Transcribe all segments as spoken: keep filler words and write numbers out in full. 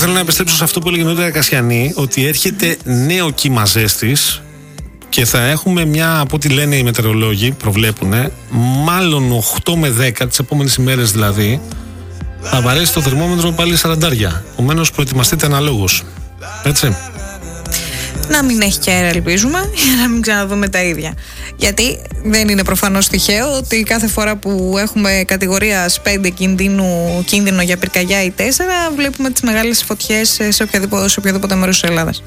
θέλω να επιστρέψω σε αυτό που έλεγε νωρίτερα Κασιανή, ότι έρχεται νέο κύμα ζέστης και θα έχουμε μια, από ό,τι λένε οι μετεωρολόγοι, προβλέπουν, μάλλον οκτώ με δέκα, τις επόμενες ημέρες δηλαδή, θα βαρέσει το θερμόμετρο πάλι σαραντάρια. Επομένως, προετοιμαστείτε αναλόγως. Έτσι. Να μην έχει και αέρα, ελπίζουμε, για να μην ξαναδούμε τα ίδια. Γιατί δεν είναι προφανώς τυχαίο ότι κάθε φορά που έχουμε κατηγορία πέντε κινδύνου, κίνδυνο για πυρκαγιά ή τέσσερα, βλέπουμε τις μεγάλες φωτιές σε οποιαδήποτε, σε οποιαδήποτε μέρος της Ελλάδας.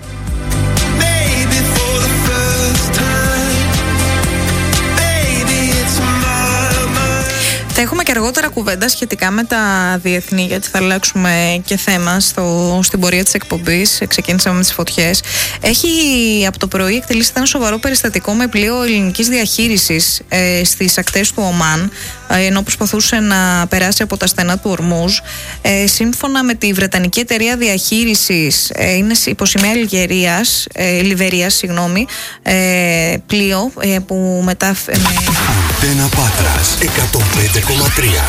Θα έχουμε και αργότερα κουβέντα σχετικά με τα διεθνή, γιατί θα αλλάξουμε και θέμα στο, στην πορεία της εκπομπής. Ξεκίνησαμε με τις φωτιές. Έχει από το πρωί εκτελήσει ένα σοβαρό περιστατικό με πλοίο ελληνικής διαχείρισης ε, στις ακτές του Ομάν, ε, ενώ προσπαθούσε να περάσει από τα στενά του Ορμούζ. Ε, σύμφωνα με τη Βρετανική εταιρεία διαχείρισης, ε, είναι υποσημαία Λιβερίας, ε, Λιβερίας, συγγνώμη, ε, πλοίο ε, που μετά. Ε, με... Αντένα Πάτρας εκατόν πέντε κόμμα τρία.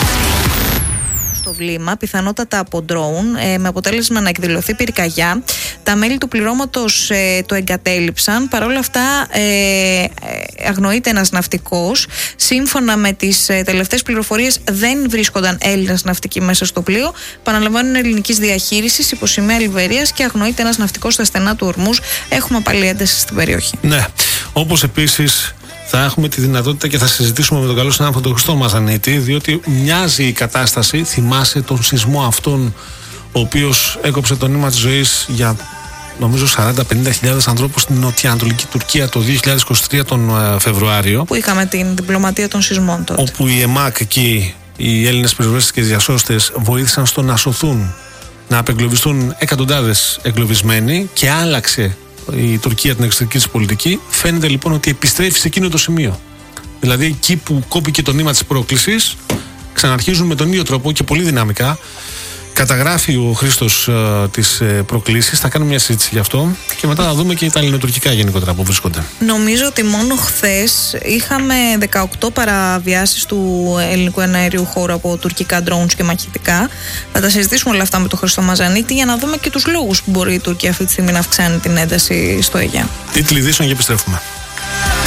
Στο βλήμα, πιθανότατα από ντρόουν, ε, με αποτέλεσμα να εκδηλωθεί πυρκαγιά. Τα μέλη του πληρώματος ε, το εγκατέλειψαν. Παρ' όλα αυτά, ε, αγνοείται ένας ναυτικός. Σύμφωνα με τις ε, τελευταίες πληροφορίες, δεν βρίσκονταν Έλληνας ναυτικοί μέσα στο πλοίο. Παραλαμβάνουν ελληνικής διαχείρισης, υποσημαία Λιβερίας, και αγνοείται ένας ναυτικός στα στενά του Ορμούζ. Έχουμε πάλι ένταση στην περιοχή. Ναι. Όπως επίσης θα έχουμε τη δυνατότητα και θα συζητήσουμε με τον καλό συνάδελφο τον Χριστό Μαζανίτη, διότι μοιάζει η κατάσταση, θυμάσαι τον σεισμό αυτόν, ο οποίος έκοψε το νήμα της ζωής για νομίζω σαράντα με πενήντα χιλιάδες ανθρώπους στην νοτιοανατολική Τουρκία το δύο χιλιάδες είκοσι τρία τον Φεβρουάριο. Που είχαμε την διπλωματία των σεισμών τότε. Όπου οι ΕΜΑΚ εκεί, οι Έλληνες πυροσβέστες και διασώστες, βοήθησαν στο να σωθούν, να απεγκλωβιστούν εκατοντάδες εγκλωβισμένοι, και άλλαξε η Τουρκία την εξωτερική της πολιτική. Φαίνεται λοιπόν ότι επιστρέφει σε εκείνο το σημείο. Δηλαδή εκεί που κόπηκε το νήμα της πρόκλησης, ξαναρχίζουν με τον ίδιο τρόπο και πολύ δυναμικά. Καταγράφει ο Χρήστος uh, τις uh, προκλήσεις. Θα κάνουμε μια συζήτηση γι' αυτό και μετά θα δούμε και τα ελληνοτουρκικά γενικότερα που βρίσκονται. Νομίζω ότι μόνο χθες είχαμε δεκαοκτώ παραβιάσεις του ελληνικού εναέριου χώρου από τουρκικά drones και μαχητικά. Θα τα συζητήσουμε όλα αυτά με τον Χρήστο Μαζανίτη για να δούμε και τους λόγους που μπορεί η Τουρκία αυτή τη στιγμή να αυξάνει την ένταση στο Αιγαίο. Τίτλοι ειδήσεων και επιστρέφουμε.